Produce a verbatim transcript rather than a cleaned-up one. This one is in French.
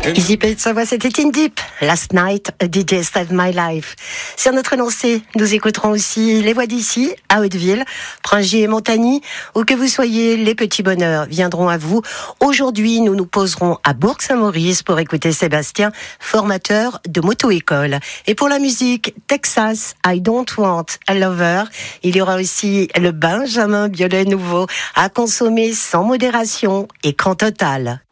Easy Pay de sa voix, c'était In Deep. Last Night, a D J Saved My Life. Sur notre lancée, nous écouterons aussi les voix d'ici, à Hauteville, Pringy et Montagny, où que vous soyez, les petits bonheurs viendront à vous. Aujourd'hui, nous nous poserons à Bourg-Saint-Maurice pour écouter Sébastien, formateur de moto-école. Et pour la musique, Texas, I Don't Want a Lover. Il y aura aussi le Benjamin Biolay nouveau à consommer sans modération, écran total.